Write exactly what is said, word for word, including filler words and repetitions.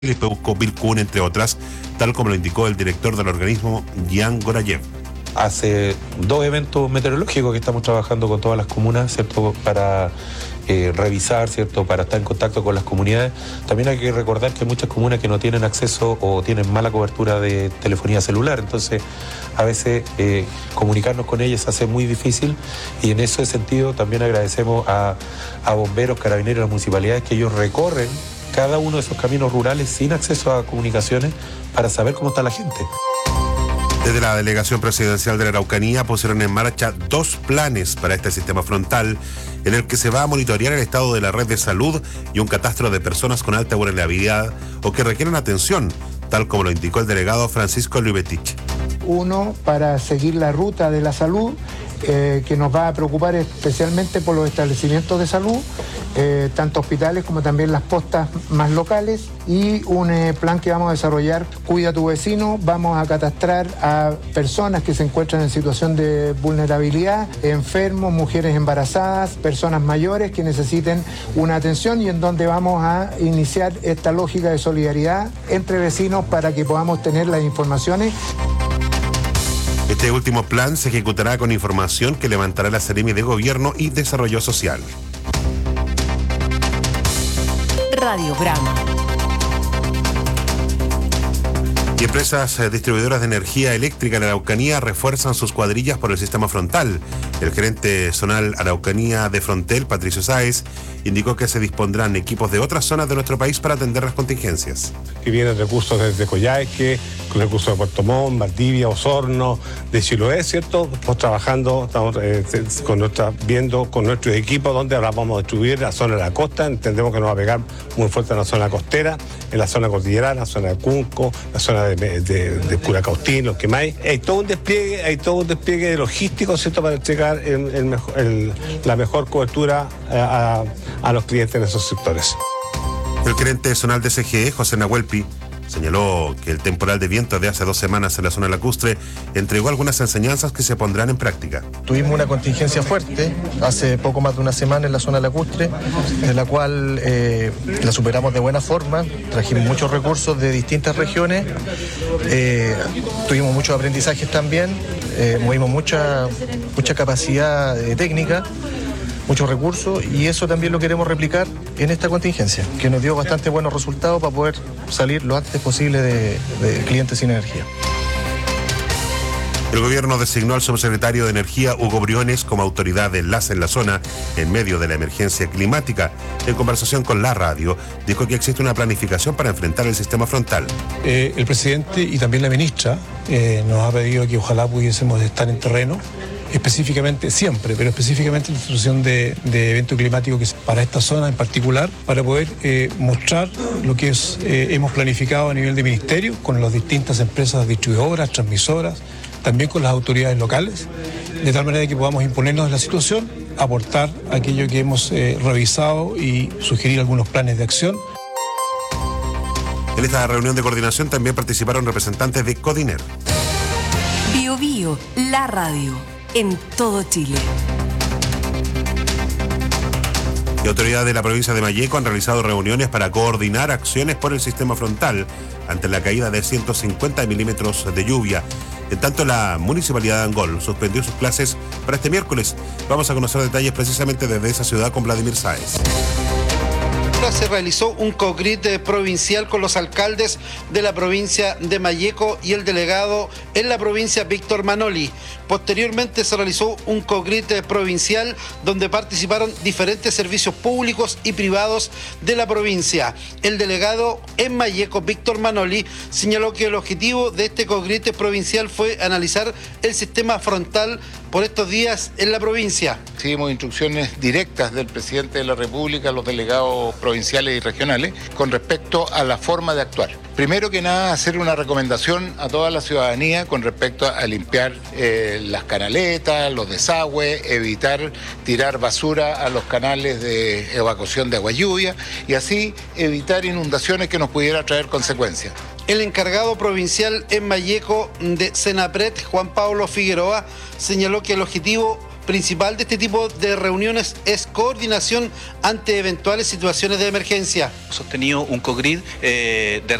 Peuco, Vilcún, entre otras, tal como lo indicó el director del organismo, Jan Gorayev. Hace dos eventos meteorológicos que estamos trabajando con todas las comunas, ¿cierto?, para eh, revisar, ¿cierto?, para estar en contacto con las comunidades. También hay que recordar que hay muchas comunas que no tienen acceso o tienen mala cobertura de telefonía celular, entonces a veces eh, comunicarnos con ellas se hace muy difícil, y en ese sentido también agradecemos a, a bomberos, carabineros y las municipalidades que ellos recorren cada uno de esos caminos rurales sin acceso a comunicaciones para saber cómo está la gente. Desde la Delegación Presidencial de la Araucanía pusieron en marcha dos planes para este sistema frontal, en el que se va a monitorear el estado de la red de salud y un catastro de personas con alta vulnerabilidad o que requieren atención, tal como lo indicó el delegado Francisco Lubetich. Uno, para seguir la ruta de la salud, eh, que nos va a preocupar especialmente por los establecimientos de salud, eh, tanto hospitales como también las postas más locales, y un eh, plan que vamos a desarrollar, Cuida a tu vecino. Vamos a catastrar a personas que se encuentran en situación de vulnerabilidad, enfermos, mujeres embarazadas, personas mayores que necesiten una atención, y en donde vamos a iniciar esta lógica de solidaridad entre vecinos para que podamos tener las informaciones. Este último plan se ejecutará con información que levantará la Seremi de Gobierno y Desarrollo Social. Radio Brahma. Y empresas distribuidoras de energía eléctrica en Araucanía refuerzan sus cuadrillas por el sistema frontal. El gerente zonal Araucanía de Frontel, Patricio Sáez, indicó que se dispondrán equipos de otras zonas de nuestro país para atender las contingencias. Que vienen recursos desde Coyhaique, con recursos de Puerto Montt, Valdivia, Osorno, de Chiloé, ¿cierto? Estamos trabajando, estamos eh, con nuestra, viendo con nuestros equipos dónde ahora vamos a distribuir la zona de la costa. Entendemos que nos va a pegar muy fuerte en la zona costera, en la zona cordillerana, la zona de Cunco, la zona de, de, de, de Curacautín, los Quemay. Hay todo un despliegue, hay todo un despliegue logístico, ¿cierto?, para entregar el, el mejor, el, la mejor cobertura a, a, a los clientes en esos sectores. El gerente zonal de C G E, José Nahuelpi, señaló que el temporal de viento de hace dos semanas en la zona lacustre entregó algunas enseñanzas que se pondrán en práctica. Tuvimos una contingencia fuerte hace poco más de una semana en la zona lacustre, de la cual eh, la superamos de buena forma, trajimos muchos recursos de distintas regiones, eh, tuvimos muchos aprendizajes también, eh, movimos mucha, mucha capacidad eh, técnica, muchos recursos, y eso también lo queremos replicar en esta contingencia, que nos dio bastante buenos resultados para poder salir lo antes posible de, de clientes sin energía. El gobierno designó al subsecretario de Energía, Hugo Briones, como autoridad de enlace en la zona en medio de la emergencia climática. En conversación con la radio, dijo que existe una planificación para enfrentar el sistema frontal. Eh, el presidente y también la ministra eh, nos ha pedido que ojalá pudiésemos estar en terreno, específicamente, siempre, pero específicamente en la situación de, de evento climático que es para esta zona en particular, para poder eh, mostrar lo que es, eh, hemos planificado a nivel de ministerio con las distintas empresas distribuidoras, transmisoras, también con las autoridades locales, de tal manera que podamos imponernos en la situación, aportar aquello que hemos eh, revisado y sugerir algunos planes de acción. En esta reunión de coordinación también participaron representantes de Codiner. Bio Bio, la radio, en todo Chile. Y autoridades de la provincia de Malleco han realizado reuniones para coordinar acciones por el sistema frontal ante la caída de ciento cincuenta milímetros de lluvia. En tanto, la Municipalidad de Angol suspendió sus clases para este miércoles. Vamos a conocer detalles precisamente desde esa ciudad con Vladimir Sáez. Se realizó un congreso provincial con los alcaldes de la provincia de Malleco y el delegado en la provincia, Víctor Manoli. Posteriormente se realizó un congreso provincial donde participaron diferentes servicios públicos y privados de la provincia. El delegado en Malleco, Víctor Manoli, señaló que el objetivo de este congreso provincial fue analizar el sistema frontal por estos días en la provincia. Seguimos instrucciones directas del presidente de la República a los delegados provinciales y regionales con respecto a la forma de actuar. Primero que nada, hacer una recomendación a toda la ciudadanía con respecto a limpiar eh, las canaletas, los desagües, evitar tirar basura a los canales de evacuación de agua lluvia y así evitar inundaciones que nos pudieran traer consecuencias. El encargado provincial en Malleco de Senapred, Juan Pablo Figueroa, señaló que el objetivo principal de este tipo de reuniones es coordinación ante eventuales situaciones de emergencia. Hemos sostenido un COGRID eh, de